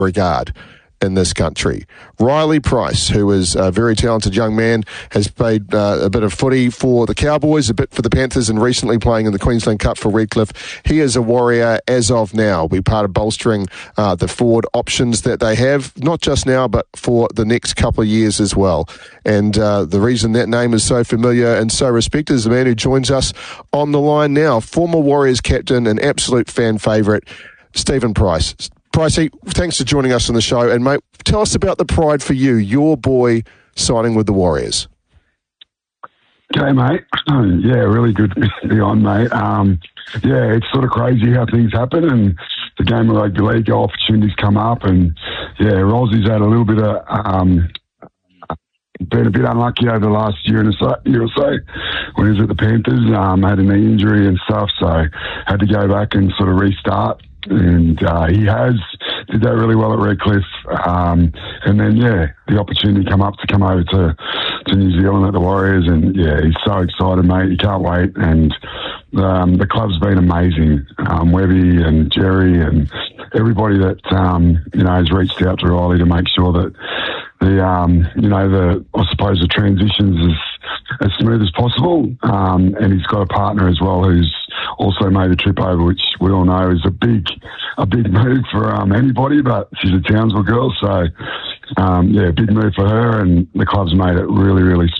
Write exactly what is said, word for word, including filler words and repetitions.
regard in this country. Riley Price, who is a very talented young man, has played uh, a bit of footy for the Cowboys, a bit for the Panthers, and recently playing in the Queensland Cup for Redcliffe. He is a Warrior as of now. Be part of bolstering uh, the forward options that they have, not just now, but for the next couple of years as well. And uh, the reason that name is so familiar and so respected is the man who joins us on the line now, former Warriors captain and absolute fan favourite, Stephen Price. Pricey, thanks for joining us on the show. And, mate, tell us about the pride for you, your boy signing with the Warriors. Okay, mate. Yeah, really good to be on, mate. Um, yeah, it's sort of crazy how things happen, and the game of rugby league opportunities come up. And, yeah, Rossie's had a little bit of... Um, been a bit unlucky over the last year and a so, year or so when he was at the Panthers. Um, had a knee injury and stuff, so had to go back and sort of restart. And uh, he has did that really well at Redcliffe. Um, and then, yeah, the opportunity come up to come over to, to New Zealand at the Warriors. And, yeah, he's so excited, mate. He can't wait. And um, the club's been amazing. Um, Webby and Jerry and everybody that, um, you know, has reached out to Riley to make sure that the, um, you know, the, I suppose the transitions is as smooth as possible. Um, and he's got a partner as well who's also made the trip over, which we all know is a big, a big move for um, anybody, but she's a Townsville girl. So, um, yeah, big move for her, and the club's made it really, really